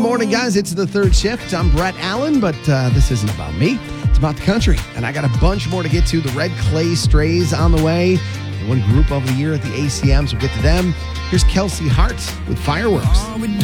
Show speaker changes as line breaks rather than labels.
morning, guys. It's the third shift. I'm Brett Allen, but this isn't about me. It's about the country, and I got a bunch more to get to. The Red Clay Strays on the way. They won Group of the Year at the ACMs. We'll get to them. Here's Kelsey Hart with Fireworks.